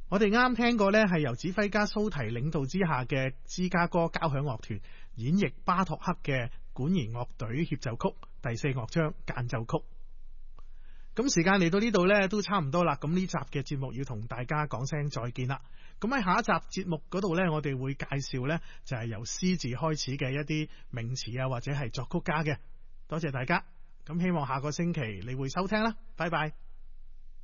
我哋啱聽過呢係由指揮家蘇提領導之下嘅芝加哥交響樂團演繹巴托克嘅管弦樂隊協奏曲第4樂章間奏曲。咁時間嚟到呢度呢都差唔多啦，咁呢集嘅節目要同大家講聲再見啦。咁喺下一集節目嗰度呢，我哋會介紹呢就係由詩字開始嘅一啲名詞啊，或者係作曲家嘅。多謝大家，咁希望下個星期你會收聽啦，拜拜。